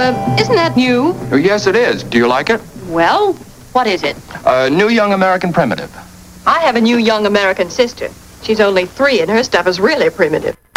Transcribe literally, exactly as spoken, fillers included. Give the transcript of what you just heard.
uh, isn't that new? Oh, yes, it is. Do you like it? Well, what is it? Uh, New Young American Primitive. I have a new young American sister. She's only three, and her stuff is really primitive.